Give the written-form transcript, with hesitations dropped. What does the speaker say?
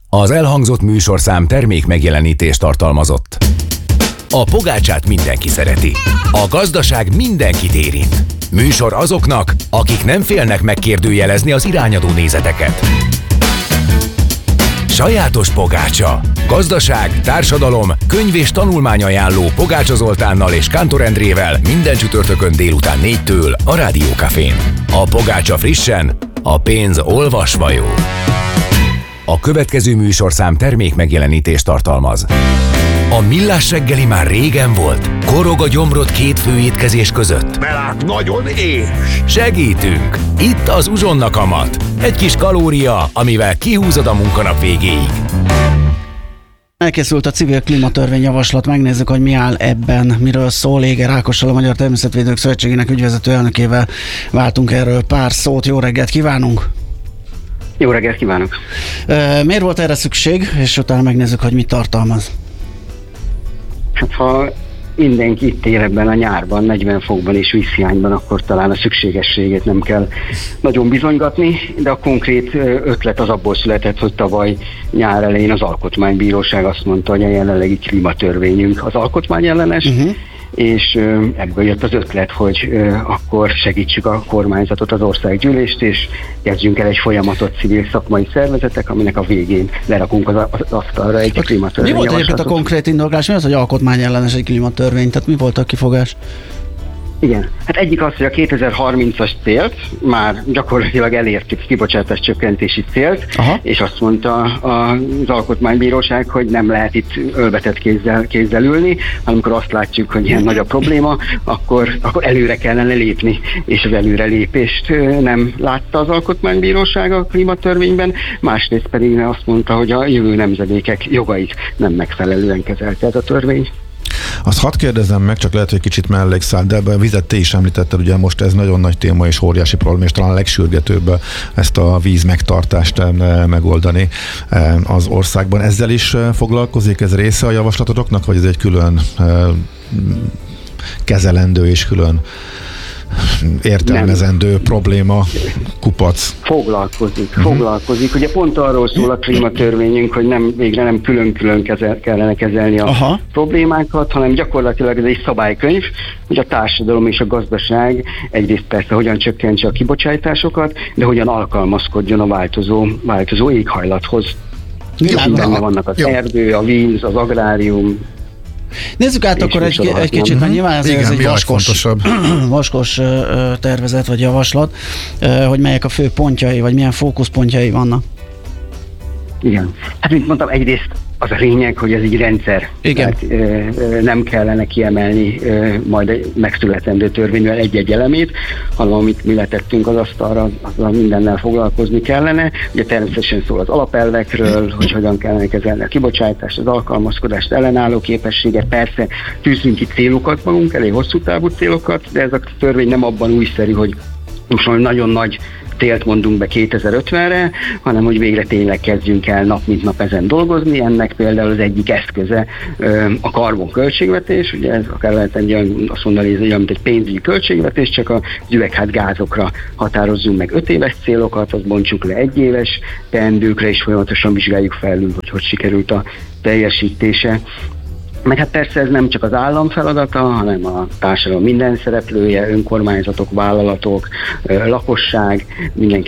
Az elhangzott műsorszám termék megjelenítést tartalmazott. A pogácsát mindenki szereti. A gazdaság mindenkit érint. Műsor azoknak, akik nem félnek megkérdőjelezni az irányadó nézeteket. Sajátos pogácsa. Gazdaság, társadalom, könyv és tanulmányajánló Pogácsa Zoltánnal és Kántor Endrével minden csütörtökön délután 4-től a Rádió Cafén. A pogácsa frissen, a pénz olvasva jó. A következő műsorszám termék megjelenítést tartalmaz. A Millás reggeli már régen volt. Korog a gyomrod két főétkezés között. Belát nagyon és. Segítünk! Itt az Uzsonna kamat. Egy kis kalória, amivel kihúzod a munkanap végéig. Elkészült a civil klímatörvényjavaslat, megnézzük, hogy mi áll ebben, miről szól. Éger Ákossal, a Magyar Természetvédők Szövetségének ügyvezető elnökével váltunk erről pár szót. Jó reggelt kívánunk! Jó reggelt kívánok! Miért volt erre szükség, és utána megnézzük, hogy mit tartalmaz? Hát ha mindenki itt ér ebben a nyárban, 40 fokban és vízhiányban, akkor talán a szükségességét nem kell nagyon bizonygatni, de a konkrét ötlet az abból született, hogy tavaly nyár elején az Alkotmánybíróság azt mondta, hogy a jelenlegi klímatörvényünk az alkotmányellenes, és ebből jött az ötlet, hogy akkor segítsük a kormányzatot, az országgyűlést, és kezdjünk el egy folyamatot civil szakmai szervezetek, aminek a végén lerakunk az asztalra egy klímatörvény. Mi volt egyébként a konkrét indoklás? Mi az, hogy alkotmányellenes egy klímatörvény? Tehát mi volt a kifogás? Igen. Hát egyik az, hogy a 2030-as célt, már gyakorlatilag elértük, kibocsátás csökkentési célt, és azt mondta az Alkotmánybíróság, hogy nem lehet itt ölbetett kézzel ülni, amikor azt látjuk, hogy ilyen nagy a probléma, akkor előre kellene lépni, és az előrelépést nem látta az Alkotmánybíróság a klímatörvényben, másrészt pedig azt mondta, hogy a jövő nemzedékek jogait nem megfelelően kezelte ez a törvény. Azt hadd kérdezem meg, csak lehet, hogy kicsit mellékszál, de a vizet te is említetted, ugye most ez nagyon nagy téma és óriási probléma, és talán a legsürgetőbb ezt a víz megtartást megoldani az országban. Ezzel is foglalkozik, ez része a javaslatotoknak, vagy ez egy külön kezelendő és külön értelmezendő probléma, kupac? Foglalkozik. Ugye pont arról szól a klímatörvényünk, hogy végre nem külön-külön kellene kezelni a problémákat, hanem gyakorlatilag ez egy szabálykönyv, hogy a társadalom és a gazdaság egyrészt persze hogyan csökkentse a kibocsátásokat, de hogyan alkalmazkodjon a változó éghajlathoz. Benne vannak az erdő, a víz, az agrárium. Nézzük át akkor egy kicsit, mert nyilván ez egy vaskos tervezet vagy javaslat, hogy melyek a fő pontjai, vagy milyen fókuszpontjai vannak. Igen. Hát mint mondtam, egyrészt az a lényeg, hogy ez így rendszer. Igen. Tehát nem kellene kiemelni majd egy megszületendő törvényvel egy-egy elemét, hanem amit mi letettünk az asztalra, azzal mindennel foglalkozni kellene. Ugye természetesen szól az alapelvekről, hogy hogyan kellene kezelni a kibocsátást, az alkalmazkodást, ellenálló képességet. Persze tűzünk ki célokat magunk elé, hosszú távú célokat, de ez a törvény nem abban újszerű, hogy most már nagyon nagy célt mondunk be 2050-re, hanem hogy végre tényleg kezdjünk el nap mint nap ezen dolgozni. Ennek például az egyik eszköze a karbon-költségvetés, ugye ez akár lehet azt mondani, hogy ez mint egy pénzügyi költségvetés, csak az üvegházgázokra határozzunk meg 5 éves célokat, azt bontsuk le 1 éves teendőkre, és folyamatosan vizsgáljuk felül, hogy sikerült a teljesítése. Meg hát persze ez nem csak az állam feladata, hanem a társadalom minden szereplője, önkormányzatok, vállalatok, lakosság, mindenki